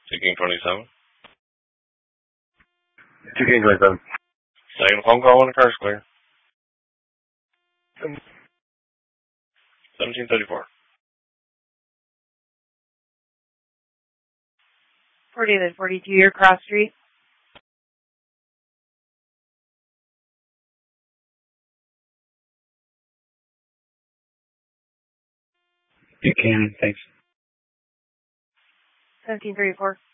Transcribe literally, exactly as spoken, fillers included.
two King twenty-seven. two King twenty-seven. Second phone call when the car's clear. seventeen thirty-four. forty to forty-two year Cross Street. Buchanan, thanks. seventeen thirty-four.